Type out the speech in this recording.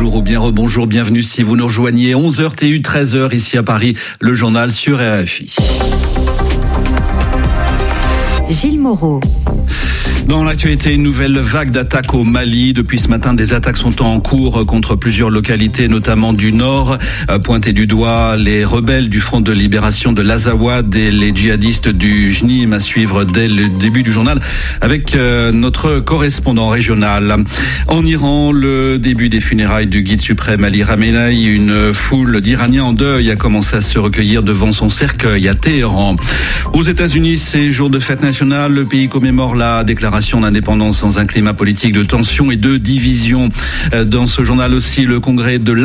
bonjour ou bien rebonjour, bienvenue si vous nous rejoignez. 11h TU, 13h ici à Paris, le journal sur RFI. Gilles Moreau. Dans l'actualité, une nouvelle vague d'attaques au Mali. Depuis ce matin, des attaques sont en cours contre plusieurs localités, notamment du nord. Pointés du doigt, les rebelles du Front de libération de l'Azawad et les djihadistes du JNIM, à suivre dès le début du journal avec notre correspondant régional. En Iran, le début des funérailles du guide suprême Ali Khamenei, une foule d'Iraniens en deuil a commencé à se recueillir devant son cercueil à Téhéran. Aux États-Unis, c'est jour de fête nationale. Le pays commémore la déclaration d'indépendance dans un climat politique de tension et de division. Dans ce journal aussi, le congrès de